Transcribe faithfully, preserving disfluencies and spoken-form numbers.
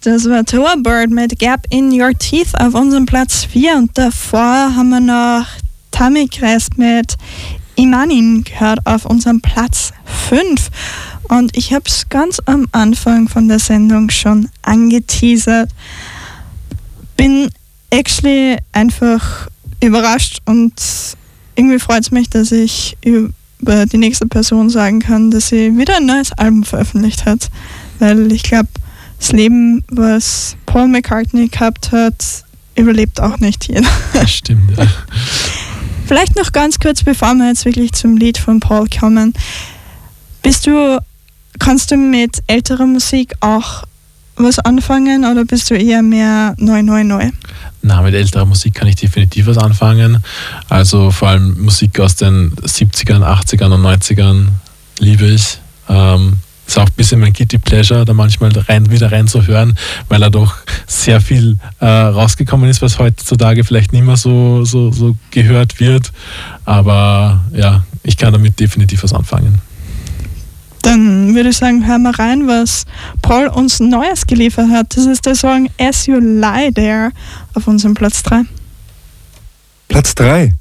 das war Tourbird mit Gap in Your Teeth auf unserem Platz vier und davor haben wir noch Tammy Crest mit Imanin gehört auf unserem Platz fünf. Und ich habe es ganz am Anfang von der Sendung schon angeteasert. Bin actually einfach überrascht und irgendwie freut es mich, dass ich über die nächste Person sagen kann, dass sie wieder ein neues Album veröffentlicht hat. Weil ich glaube, das Leben, was Paul McCartney gehabt hat, überlebt auch nicht jeder. Das stimmt, ja. Vielleicht noch ganz kurz, bevor wir jetzt wirklich zum Lied von Paul kommen. Bist du, kannst du mit älterer Musik auch was anfangen oder bist du eher mehr neu, neu, neu? Na, mit älterer Musik kann ich definitiv was anfangen. Also vor allem Musik aus den siebzigern, achtzigern und neunzigern liebe ich. Ähm, ist auch ein bisschen mein Guilty Pleasure, da manchmal rein, wieder reinzuhören, weil er doch sehr viel äh, rausgekommen ist, was heutzutage vielleicht nicht mehr so, so, so gehört wird. Aber ja, ich kann damit definitiv was anfangen. Dann würde ich sagen, hören wir rein, was Paul uns Neues geliefert hat. Das ist der Song As You Lie There auf unserem Platz drei. Platz drei.